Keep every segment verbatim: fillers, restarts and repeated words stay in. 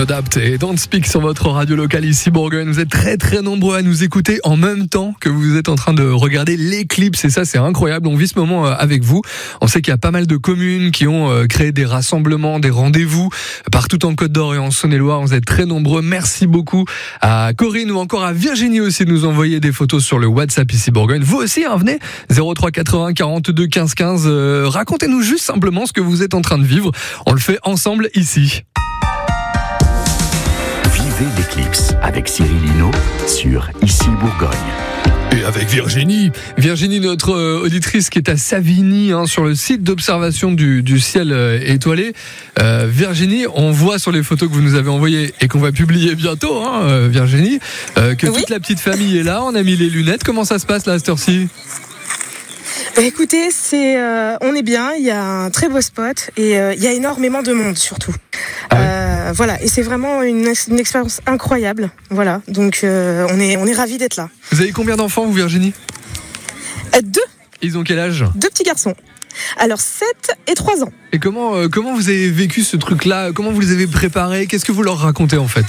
Adapt et Don't Speak sur votre radio locale ici Bourgogne. Vous êtes très très nombreux à nous écouter en même temps que vous êtes en train de regarder l'éclipse et ça c'est incroyable. On vit ce moment avec vous. On sait qu'il y a pas mal de communes qui ont créé des rassemblements, des rendez-vous partout en Côte d'Or et en Saône-et-Loire. Vous êtes très nombreux. Merci beaucoup à Corinne ou encore à Virginie aussi de nous envoyer des photos sur le WhatsApp ici Bourgogne. Vous aussi, hein, venez zéro trois quatre-vingts quarante-deux quinze quinze. Euh, racontez-nous juste simplement ce que vous êtes en train de vivre. On le fait ensemble ici. Vivez l'éclipse avec Cyril Hinault sur Ici Bourgogne. Et avec Virginie, Virginie notre euh, auditrice qui est à Savigny hein, sur le site d'observation du, du ciel euh, étoilé. Euh, Virginie, on voit sur les photos que vous nous avez envoyées et qu'on va publier bientôt, hein, euh, Virginie, euh, que oui. Toute la petite famille est là. On a mis les lunettes. Comment ça se passe là à cette heure-ci ? Bah écoutez, c'est, euh, on est bien, il y a un très beau spot et euh, il y a énormément de monde surtout. Ah ouais. euh, voilà, et c'est vraiment une, une expérience incroyable. Voilà, donc euh, on est, on est ravis d'être là. Vous avez combien d'enfants vous Virginie ? euh, Deux. Ils ont quel âge ? Deux petits garçons. Alors sept et trois ans. Et comment, euh, comment vous avez vécu ce truc-là ? Comment vous les avez préparés ? Qu'est-ce que vous leur racontez en fait ?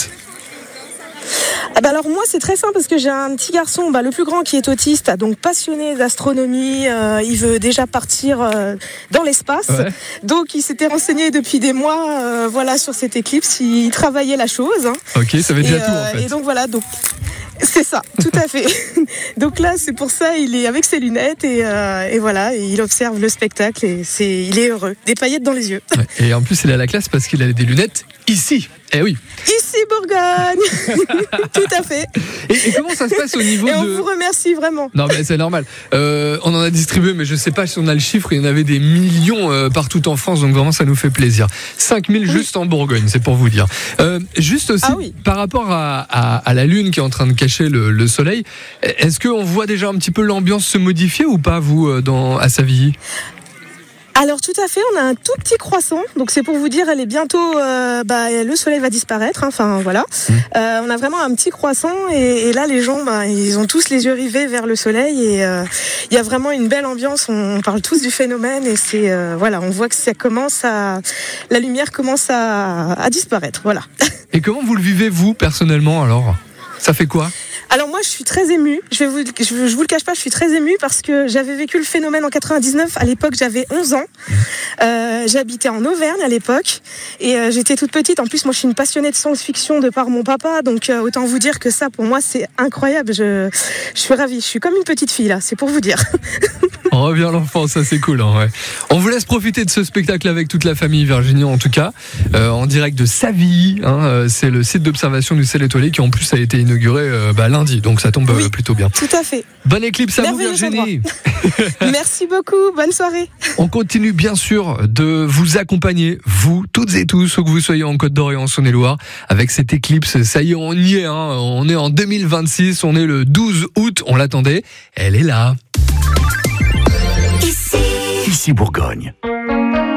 Ah bah alors moi c'est très simple parce que j'ai un petit garçon, bah le plus grand qui est autiste, donc passionné d'astronomie, euh, il veut déjà partir euh, dans l'espace, ouais. Donc il s'était renseigné depuis des mois, euh, voilà sur cette éclipse, il travaillait la chose. Hein. Ok, ça veut dire et, tout en fait. Et donc voilà, donc c'est ça, tout à fait. Donc là c'est pour ça, il est avec ses lunettes et, euh, et voilà, et il observe le spectacle et c'est, il est heureux, des paillettes dans les yeux. Ouais. Et en plus il est à la classe parce qu'il a des lunettes ici. Eh oui. Ici Bourgogne. Tout à fait. Et, et comment ça se passe au niveau et de... on vous remercie vraiment. Non mais c'est normal. Euh, on en a distribué, mais je sais pas si on a le chiffre. Il y en avait des millions euh, partout en France, donc vraiment ça nous fait plaisir. cinq mille oui. Juste en Bourgogne, c'est pour vous dire. Euh, juste aussi ah oui. Par rapport à, à, à la lune qui est en train de cacher le, le soleil, est-ce qu'on voit déjà un petit peu l'ambiance se modifier ou pas vous dans à Savigny ? Alors tout à fait, on a un tout petit croissant, donc c'est pour vous dire, elle est bientôt, euh, bah, le soleil va disparaître, hein, enfin voilà. Mmh. Euh, on a vraiment un petit croissant et, et là les gens, bah, ils ont tous les yeux rivés vers le soleil et il euh, y a vraiment une belle ambiance. On, on parle tous du phénomène et c'est euh, voilà, on voit que ça commence à, la lumière commence à, à disparaître, voilà. Et comment vous le vivez vous personnellement alors ? Ça fait quoi ? Alors moi je suis très émue, je, vais vous, je, je vous le cache pas, je suis très émue parce que j'avais vécu le phénomène en quatre-vingt-dix-neuf, à l'époque j'avais onze ans, euh, j'habitais en Auvergne à l'époque et euh, j'étais toute petite, en plus moi je suis une passionnée de science-fiction de par mon papa, donc euh, autant vous dire que ça pour moi c'est incroyable, je, je suis ravie, je suis comme une petite fille là, c'est pour vous dire. On revient à l'enfance, ça c'est cool. Hein, ouais. On vous laisse profiter de ce spectacle avec toute la famille, Virginie en tout cas, euh, en direct de Savigny, hein, euh, c'est le site d'observation du ciel étoilé qui en plus a été inauguré euh, bah, lundi, donc ça tombe oui, euh, plutôt bien. Tout à fait. Bonne éclipse à vous Virginie. Merci beaucoup, bonne soirée. On continue bien sûr de vous accompagner, vous toutes et tous, où que vous soyez en Côte d'Or et en Saône-et-Loire, avec cette éclipse. Ça y est, on y est, hein, on est en deux mille vingt-six, on est le douze août, on l'attendait, elle est là. Ici Bourgogne.